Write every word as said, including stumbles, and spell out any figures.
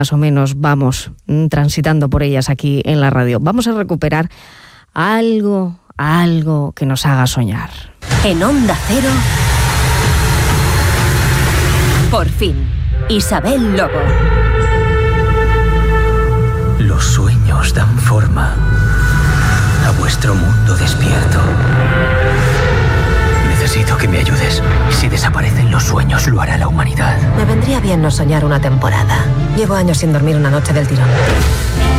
más o menos vamos transitando por ellas aquí en la radio. Vamos a recuperar algo, algo que nos haga soñar. En Onda Cero, por fin, Isabel Lobo. Los sueños dan forma a vuestro mundo despierto. Necesito que me ayudes. Si desaparecen los sueños, lo hará la humanidad. Me vendría bien no soñar una temporada. Llevo años sin dormir una noche del tirón.